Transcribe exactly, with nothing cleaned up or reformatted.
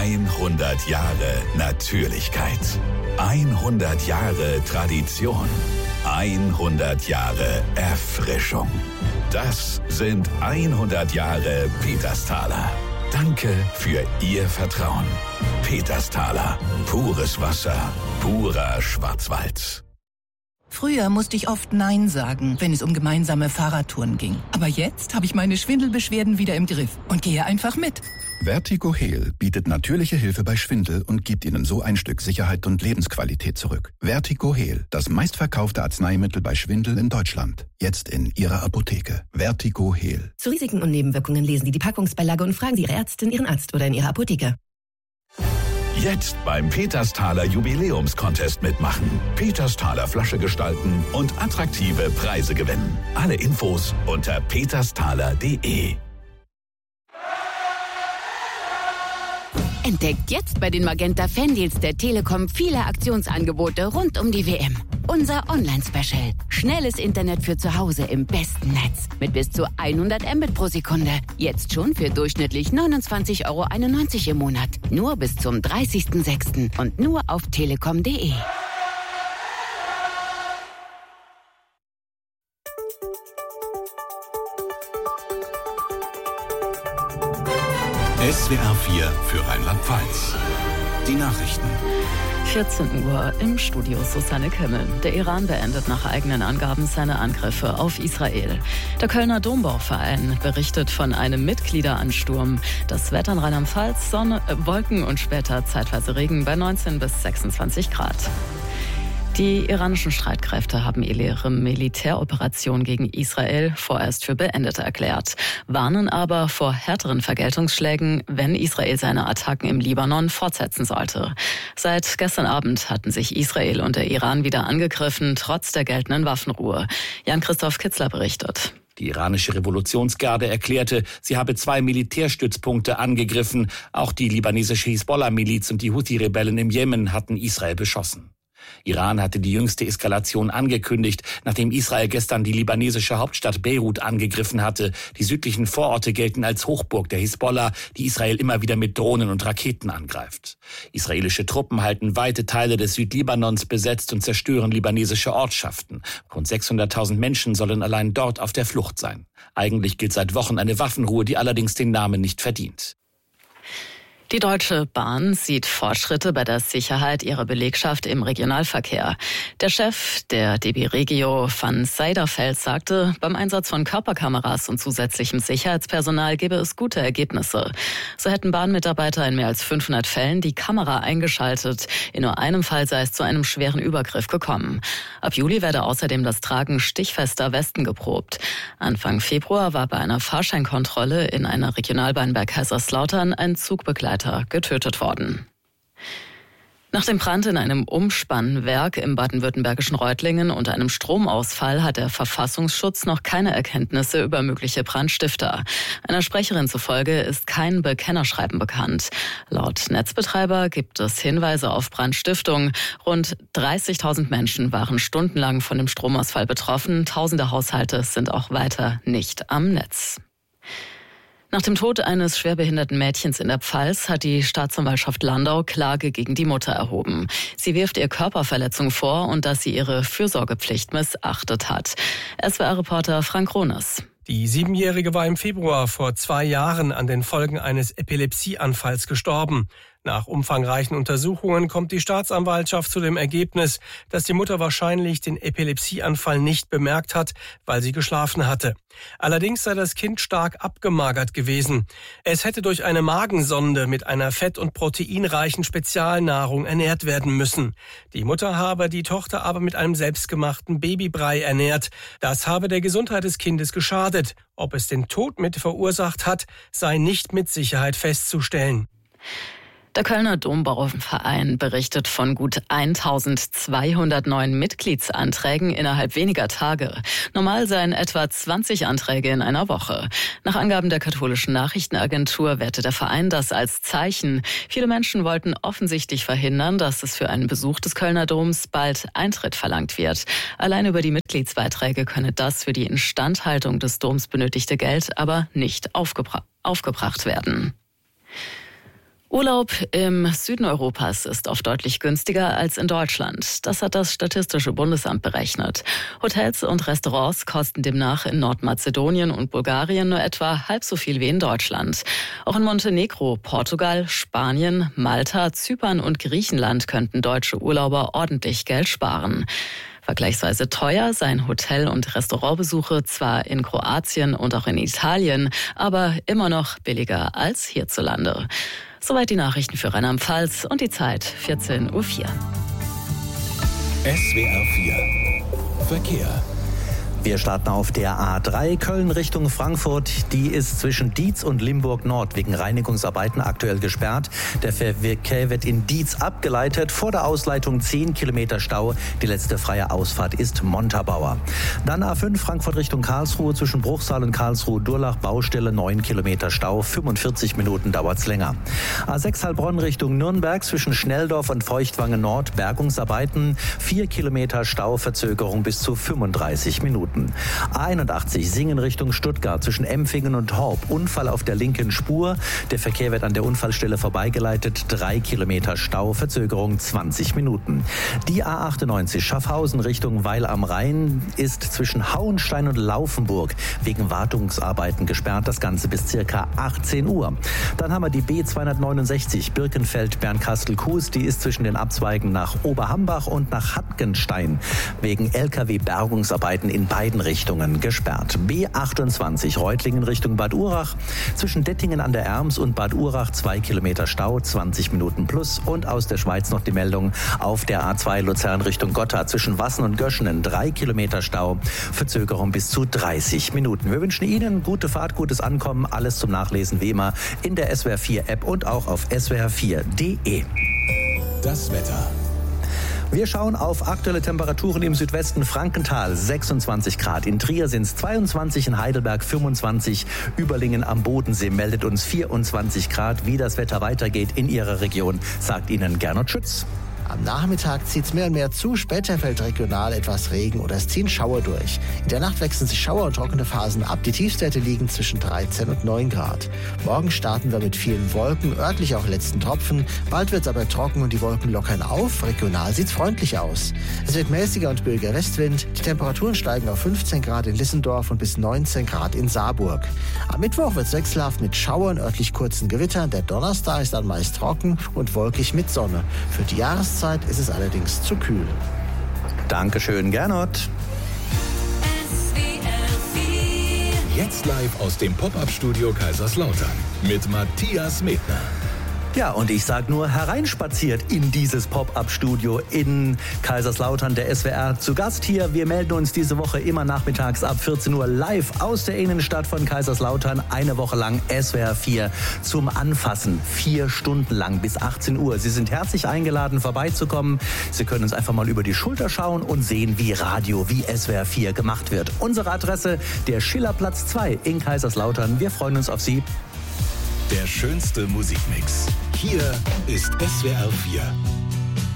hundert Jahre Natürlichkeit. hundert Jahre Tradition. hundert Jahre Erfrischung. Das sind hundert Jahre Petersthaler. Danke für Ihr Vertrauen. Petersthaler. Pures Wasser. Purer Schwarzwald. Früher musste ich oft Nein sagen, wenn es um gemeinsame Fahrradtouren ging. Aber jetzt habe ich meine Schwindelbeschwerden wieder im Griff und gehe einfach mit. Vertigo Heal bietet natürliche Hilfe bei Schwindel und gibt Ihnen so ein Stück Sicherheit und Lebensqualität zurück. Vertigo Heal, das meistverkaufte Arzneimittel bei Schwindel in Deutschland. Jetzt in Ihrer Apotheke. Vertigo Heal. Zu Risiken und Nebenwirkungen lesen Sie die Packungsbeilage und fragen Sie Ihre Ärztin, Ihren Arzt oder in Ihrer Apotheke. Jetzt beim Petersthaler Jubiläumscontest mitmachen. Petersthaler Flasche gestalten und attraktive Preise gewinnen. Alle Infos unter petersthaler punkt de. Entdeckt jetzt bei den Magenta Fandeals der Telekom viele Aktionsangebote rund um die W M. Unser Online-Special. Schnelles Internet für zu Hause im besten Netz. Mit bis zu hundert Mbit pro Sekunde. Jetzt schon für durchschnittlich neunundzwanzig Euro einundneunzig im Monat. Nur bis zum dreißigsten sechsten und nur auf telekom punkt de. S W R vier für Rheinland-Pfalz. Die Nachrichten. vierzehn Uhr im Studio Susanne Kimmel. Der Iran beendet nach eigenen Angaben seine Angriffe auf Israel. Der Kölner Dombauverein berichtet von einem Mitgliederansturm. Das Wetter in Rheinland-Pfalz, Sonne, Wolken und später zeitweise Regen bei neunzehn bis sechsundzwanzig Grad. Die iranischen Streitkräfte haben ihre Militäroperation gegen Israel vorerst für beendet erklärt, warnen aber vor härteren Vergeltungsschlägen, wenn Israel seine Attacken im Libanon fortsetzen sollte. Seit gestern Abend hatten sich Israel und der Iran wieder angegriffen, trotz der geltenden Waffenruhe. Jan-Christoph Kitzler berichtet. Die iranische Revolutionsgarde erklärte, sie habe zwei Militärstützpunkte angegriffen. Auch die libanesische Hisbollah-Miliz und die Houthi-Rebellen im Jemen hatten Israel beschossen. Iran hatte die jüngste Eskalation angekündigt, nachdem Israel gestern die libanesische Hauptstadt Beirut angegriffen hatte. Die südlichen Vororte gelten als Hochburg der Hisbollah, die Israel immer wieder mit Drohnen und Raketen angreift. Israelische Truppen halten weite Teile des Südlibanons besetzt und zerstören libanesische Ortschaften. Rund sechshunderttausend Menschen sollen allein dort auf der Flucht sein. Eigentlich gilt seit Wochen eine Waffenruhe, die allerdings den Namen nicht verdient. Die Deutsche Bahn sieht Fortschritte bei der Sicherheit ihrer Belegschaft im Regionalverkehr. Der Chef der D B Regio, Van Seiderfeld, sagte, beim Einsatz von Körperkameras und zusätzlichem Sicherheitspersonal gebe es gute Ergebnisse. So hätten Bahnmitarbeiter in mehr als fünfhundert Fällen die Kamera eingeschaltet. In nur einem Fall sei es zu einem schweren Übergriff gekommen. Ab Juli werde außerdem das Tragen stichfester Westen geprobt. Anfang Februar war bei einer Fahrscheinkontrolle in einer Regionalbahn bei Kaiserslautern ein Zugbegleiter getötet worden. Nach dem Brand in einem Umspannwerk im baden-württembergischen Reutlingen und einem Stromausfall hat der Verfassungsschutz noch keine Erkenntnisse über mögliche Brandstifter. Einer Sprecherin zufolge ist kein Bekennerschreiben bekannt. Laut Netzbetreiber gibt es Hinweise auf Brandstiftung. Rund dreißigtausend Menschen waren stundenlang von dem Stromausfall betroffen. Tausende Haushalte sind auch weiter nicht am Netz. Nach dem Tod eines schwerbehinderten Mädchens in der Pfalz hat die Staatsanwaltschaft Landau Klage gegen die Mutter erhoben. Sie wirft ihr Körperverletzung vor und dass sie ihre Fürsorgepflicht missachtet hat. S W R-Reporter Frank Rones. Die Siebenjährige war im Februar vor zwei Jahren an den Folgen eines Epilepsieanfalls gestorben. Nach umfangreichen Untersuchungen kommt die Staatsanwaltschaft zu dem Ergebnis, dass die Mutter wahrscheinlich den Epilepsieanfall nicht bemerkt hat, weil sie geschlafen hatte. Allerdings sei das Kind stark abgemagert gewesen. Es hätte durch eine Magensonde mit einer fett- und proteinreichen Spezialnahrung ernährt werden müssen. Die Mutter habe die Tochter aber mit einem selbstgemachten Babybrei ernährt. Das habe der Gesundheit des Kindes geschadet. Ob es den Tod mit verursacht hat, sei nicht mit Sicherheit festzustellen. Der Kölner Dombauverein berichtet von gut eintausendzweihundert neuen Mitgliedsanträgen innerhalb weniger Tage. Normal seien etwa zwanzig Anträge in einer Woche. Nach Angaben der katholischen Nachrichtenagentur wertet der Verein das als Zeichen. Viele Menschen wollten offensichtlich verhindern, dass es für einen Besuch des Kölner Doms bald Eintritt verlangt wird. Allein über die Mitgliedsbeiträge könne das für die Instandhaltung des Doms benötigte Geld aber nicht aufgebra- aufgebracht werden. Urlaub im Süden Europas ist oft deutlich günstiger als in Deutschland. Das hat das Statistische Bundesamt berechnet. Hotels und Restaurants kosten demnach in Nordmazedonien und Bulgarien nur etwa halb so viel wie in Deutschland. Auch in Montenegro, Portugal, Spanien, Malta, Zypern und Griechenland könnten deutsche Urlauber ordentlich Geld sparen. Vergleichsweise teuer seien Hotel- und Restaurantbesuche zwar in Kroatien und auch in Italien, aber immer noch billiger als hierzulande. Soweit die Nachrichten für Rheinland-Pfalz und die Zeit vierzehn Uhr vier. S W R vier Verkehr. Wir starten auf der A drei Köln Richtung Frankfurt. Die ist zwischen Dietz und Limburg Nord wegen Reinigungsarbeiten aktuell gesperrt. Der Verkehr wird in Dietz abgeleitet. Vor der Ausleitung zehn Kilometer Stau. Die letzte freie Ausfahrt ist Montabaur. Dann A fünf Frankfurt Richtung Karlsruhe zwischen Bruchsal und Karlsruhe-Durlach. Baustelle neun Kilometer Stau. fünfundvierzig Minuten dauert's länger. A sechs Heilbronn Richtung Nürnberg zwischen Schnelldorf und Feuchtwangen Nord. Bergungsarbeiten. vier Kilometer Stau. Verzögerung bis zu fünfunddreißig Minuten. A einundachtzig Singen Richtung Stuttgart zwischen Empfingen und Horb. Unfall auf der linken Spur. Der Verkehr wird an der Unfallstelle vorbeigeleitet. Drei Kilometer Stau, Verzögerung zwanzig Minuten. Die A achtundneunzig Schaffhausen Richtung Weil am Rhein ist zwischen Hauenstein und Laufenburg wegen Wartungsarbeiten gesperrt. Das Ganze bis circa achtzehn Uhr. Dann haben wir die B zweihundertneunundsechzig Birkenfeld-Bernkastel-Kues. Die ist zwischen den Abzweigen nach Oberhambach und nach Hattgenstein wegen L K W-Bergungsarbeiten in beiden Richtungen gesperrt. B achtundzwanzig Reutlingen Richtung Bad Urach. Zwischen Dettingen an der Erms und Bad Urach zwei Kilometer Stau, zwanzig Minuten plus. Und aus der Schweiz noch die Meldung auf der A zwei Luzern Richtung Gotha zwischen Wassen und Göschenen drei Kilometer Stau, Verzögerung bis zu dreißig Minuten. Wir wünschen Ihnen gute Fahrt, gutes Ankommen. Alles zum Nachlesen wie immer in der S W R vier App und auch auf S W R vier Punkt de. Das Wetter. Wir schauen auf aktuelle Temperaturen im Südwesten. Frankenthal sechsundzwanzig Grad, in Trier sind es zweiundzwanzig, in Heidelberg fünfundzwanzig, Überlingen am Bodensee meldet uns vierundzwanzig Grad. Wie das Wetter weitergeht in Ihrer Region, sagt Ihnen Gernot Schütz. Am Nachmittag zieht es mehr und mehr zu, später fällt regional etwas Regen oder es ziehen Schauer durch. In der Nacht wechseln sich Schauer und trockene Phasen ab. Die Tiefstwerte liegen zwischen dreizehn und neun Grad. Morgen starten wir mit vielen Wolken, örtlich auch letzten Tropfen. Bald wird es aber trocken und die Wolken lockern auf. Regional sieht es freundlich aus. Es wird mäßiger und böiger Westwind. Die Temperaturen steigen auf fünfzehn Grad in Lissendorf und bis neunzehn Grad in Saarburg. Am Mittwoch wird es wechselhaft mit Schauern, örtlich kurzen Gewittern. Der Donnerstag ist dann meist trocken und wolkig mit Sonne. Für die Jahreszeit ist es allerdings zu kühl. Dankeschön, Gernot. Jetzt live aus dem Pop-Up-Studio Kaiserslautern mit Matthias Medner. Ja, und ich sag nur, hereinspaziert in dieses Pop-Up-Studio in Kaiserslautern, der S W R zu Gast hier. Wir melden uns diese Woche immer nachmittags ab vierzehn Uhr live aus der Innenstadt von Kaiserslautern. Eine Woche lang S W R vier zum Anfassen. Vier Stunden lang bis achtzehn Uhr. Sie sind herzlich eingeladen, vorbeizukommen. Sie können uns einfach mal über die Schulter schauen und sehen, wie Radio, wie S W R vier gemacht wird. Unsere Adresse, der Schillerplatz zwei in Kaiserslautern. Wir freuen uns auf Sie. Der schönste Musikmix. Hier ist S W R vier.